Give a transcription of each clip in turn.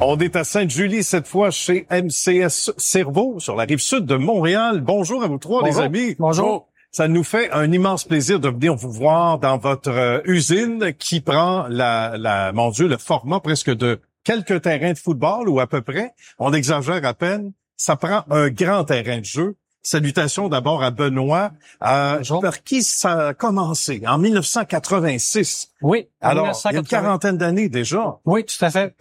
On est à Sainte-Julie cette fois chez MCS Cerveau sur la rive sud de Montréal. Bonjour à vous trois, Bonjour. les amis. Bonjour. Ça nous fait un immense plaisir de venir vous voir dans votre usine qui prend le format presque de quelques terrains de football ou à peu près. On exagère à peine. Ça prend un grand terrain de jeu. Salutations d'abord à Benoît. Par qui ça a commencé? En 1986. Oui. Alors, il y a une quarantaine d'années déjà. Oui, tout à fait.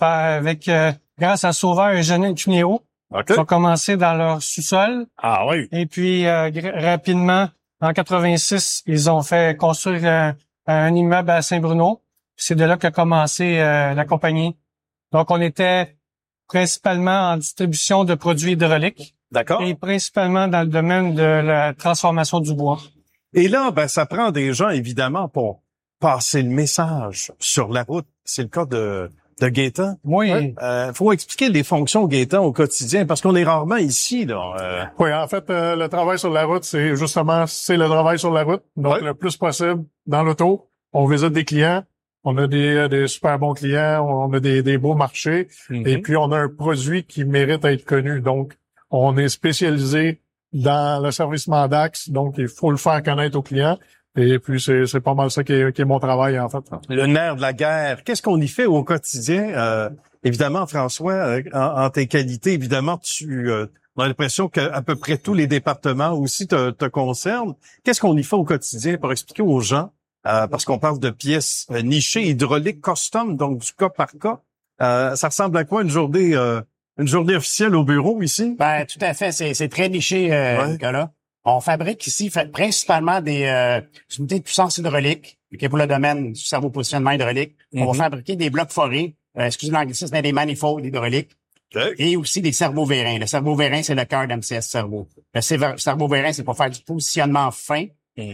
Grâce à Sauveur et Jeannine Cuneo. OK. Ils ont commencé dans leur sous-sol. Ah oui. Et puis, rapidement, en 86, ils ont fait construire un immeuble à Saint-Bruno. C'est de là qu'a commencé la compagnie. Donc, on était principalement en distribution de produits hydrauliques. D'accord. Et principalement dans le domaine de la transformation du bois. Et là, ça prend des gens, évidemment, pour passer le message sur la route. C'est le cas de Gaétan. Oui. Faut expliquer les fonctions Gaétan au quotidien, parce qu'on est rarement ici, là. Oui, en fait, le travail sur la route, c'est le travail sur la route. Donc, le plus possible dans l'auto. On visite des clients. On a des super bons clients. On a des beaux marchés. Mm-hmm. Et puis, on a un produit qui mérite d'être connu. Donc, on est spécialisé dans le service Mandax, donc il faut le faire connaître aux clients. Et puis, c'est pas mal ça qui est mon travail, en fait. Le nerf de la guerre. Qu'est-ce qu'on y fait au quotidien? Évidemment, François, en tes qualités, évidemment, on a l'impression qu'à peu près tous les départements aussi te concernent. Qu'est-ce qu'on y fait au quotidien pour expliquer aux gens? Parce qu'on parle de pièces nichées, hydrauliques, custom, donc du cas par cas. Ça ressemble à quoi une journée officielle au bureau ici? Ben, tout à fait. C'est très niché, là. On fabrique ici principalement des unités de puissance hydraulique, qui est pour le domaine du cerveau-positionnement hydraulique. On va fabriquer des blocs forés, excusez l'anglicisme, mais des manifolds hydrauliques. Okay. Et aussi des cerveaux-vérins. Le cerveau-vérin, c'est le cœur d'MCS Cerveau. Le cerveau-vérin, c'est pour faire du positionnement fin.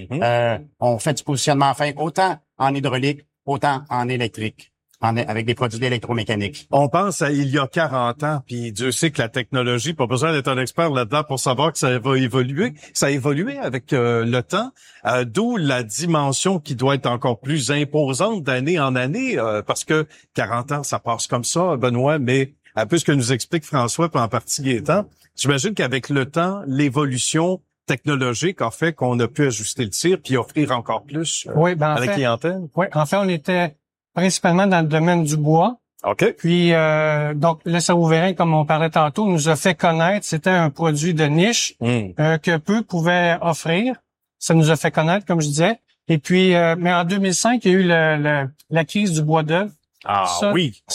On fait du positionnement fin autant en hydraulique, autant en électrique. Avec des produits d'électromécanique. On pense à il y a 40 ans, puis Dieu sait que la technologie, pas besoin d'être un expert là-dedans pour savoir que ça va évoluer. Ça a évolué avec le temps, d'où la dimension qui doit être encore plus imposante d'année en année, parce que 40 ans, ça passe comme ça, Benoît, mais un peu ce que nous explique François, puis en partie Gaétan, j'imagine qu'avec le temps, l'évolution technologique a fait qu'on a pu ajuster le tir puis offrir encore plus à la clientèle. Oui, en fait, on était principalement dans le domaine du bois. OK. Puis, donc, le cerveau-vérin, comme on parlait tantôt, nous a fait connaître, c'était un produit de niche que peu pouvaient offrir. Ça nous a fait connaître, comme je disais. Et puis, mais en 2005, il y a eu la crise du bois d'œuvre. Ça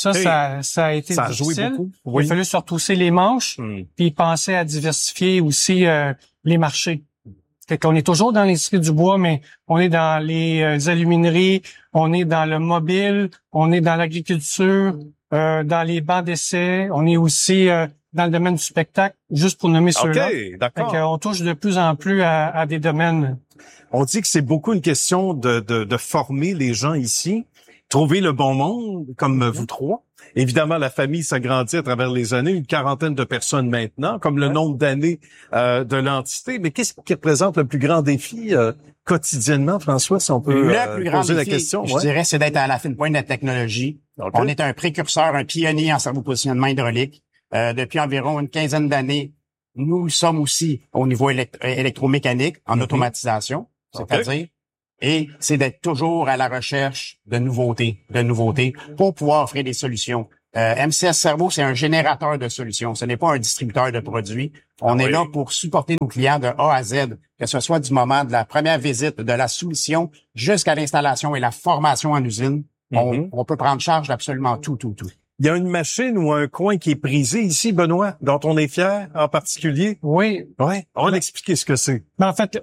a été ça a difficile. joué beaucoup. Oui. Il a fallu se retrousser les manches, puis penser à diversifier aussi les marchés. Fait qu'on est toujours dans l'industrie du bois, mais on est dans les alumineries, on est dans le mobile, on est dans l'agriculture, dans les bancs d'essai, on est aussi dans le domaine du spectacle, juste pour nommer ceux-là. OK, d'accord. Fait qu'on touche de plus en plus à des domaines. On dit que c'est beaucoup une question de former les gens ici, trouver le bon monde, comme vous trois. Évidemment, la famille s'agrandit à travers les années, une quarantaine de personnes maintenant, comme le nombre d'années de l'entité. Mais qu'est-ce qui représente le plus grand défi quotidiennement, François, si on peut le plus grand poser défi, la question? Je dirais, c'est d'être à la fine pointe de la technologie. Okay. On est un précurseur, un pionnier en cerveau-positionnement hydraulique. Depuis environ une quinzaine d'années, nous sommes aussi au niveau électromécanique, en automatisation, c'est-à-dire... Et c'est d'être toujours à la recherche de nouveautés pour pouvoir offrir des solutions. MCS Cerveau, c'est un générateur de solutions. Ce n'est pas un distributeur de produits. On est là pour supporter nos clients de A à Z, que ce soit du moment de la première visite, de la soumission, jusqu'à l'installation et la formation en usine. On peut prendre charge d'absolument tout. Il y a une machine ou un coin qui est prisé ici, Benoît, dont on est fier en particulier. Oui. Ouais. On va expliquer ce que c'est. En fait,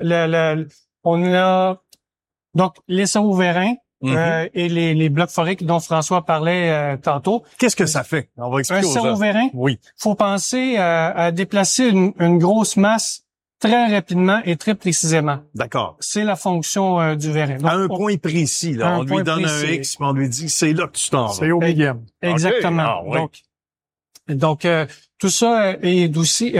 on a donc les cerveaux-vérins et les blocs forés dont François parlait tantôt. Qu'est-ce que ça fait? On va expliquer aux gens. Un cerveau-vérin, faut penser à déplacer une grosse masse très rapidement et très précisément. D'accord. C'est la fonction du vérin. Donc, à un point précis, là. On lui donne un X, puis on lui dit, c'est là que tu t'en vas. C'est au millième. Exactement. Okay. Donc, tout ça est aussi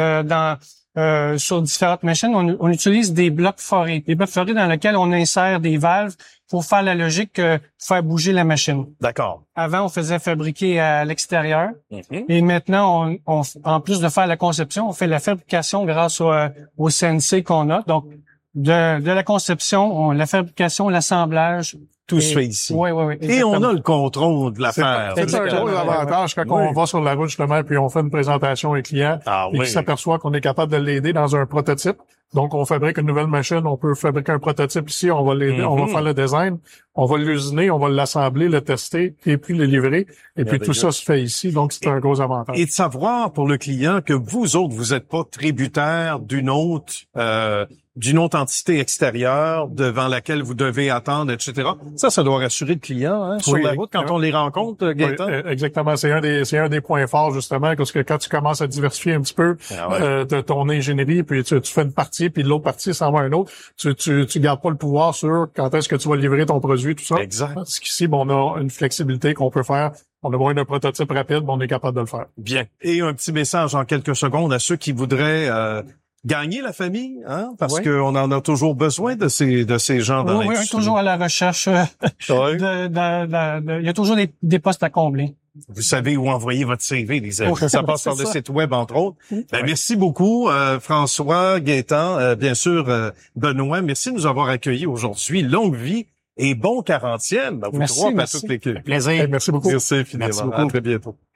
sur différentes machines. On utilise des blocs forés. Des blocs forés dans lesquels on insère des valves faut faire la logique, faire bouger la machine. D'accord. Avant, on faisait fabriquer à l'extérieur. Mhm. Et maintenant, en plus de faire la conception, on fait la fabrication grâce au CNC qu'on a. Donc, de la conception, la fabrication, l'assemblage. Tout se fait ici. Oui. Et on a le contrôle de l'affaire. C'est un gros avantage quand on va sur la route, justement, puis on fait une présentation aux clients et qui s'aperçoit qu'on est capable de l'aider dans un prototype. Donc, on fabrique une nouvelle machine, on peut fabriquer un prototype ici, on va l'aider, on va faire le design, on va l'usiner, on va l'assembler, le tester et puis le livrer. Et puis tout ça se fait ici, donc c'est un gros avantage. Et de savoir pour le client que vous autres, vous n'êtes pas tributaire d'une autre entité extérieure devant laquelle vous devez attendre, etc. Ça doit rassurer le client sur la route quand on les rencontre, Gaëtan. Oui, exactement. C'est un des points forts, justement, parce que quand tu commences à diversifier un petit peu de ton ingénierie, puis tu fais une partie, puis l'autre partie s'en va à un autre, tu gardes pas le pouvoir sur quand est-ce que tu vas livrer ton produit, tout ça. Exact. Parce qu'ici, on a une flexibilité qu'on peut faire. On a besoin d'un prototype rapide, on est capable de le faire. Bien. Et un petit message en quelques secondes à ceux qui voudraient gagner la famille, parce qu'on en a toujours besoin de ces gens dans l'industrie. Oui, toujours à la recherche. Il y a toujours des postes à combler. Vous savez où envoyer votre CV, les amis. Ça passe par le site web, entre autres. Merci beaucoup, François, Gaëtan, bien sûr, Benoît. Merci de nous avoir accueillis aujourd'hui. Longue vie et bon 40e à vous trois, à toute l'équipe. Plaisir. Merci beaucoup. Merci infiniment. Merci beaucoup. À très bientôt.